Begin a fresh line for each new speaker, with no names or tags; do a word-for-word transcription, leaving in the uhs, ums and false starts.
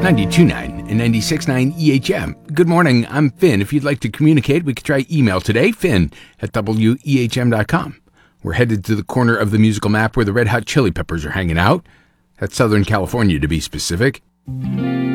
ninety-two point nine and ninety-six point nine E H M. Good morning, I'm Finn. If you'd like to communicate, we could try email today, finn at W E H M dot com. We're headed to the corner of the musical map where the Red Hot Chili Peppers are hanging out. That's Southern California, to be specific.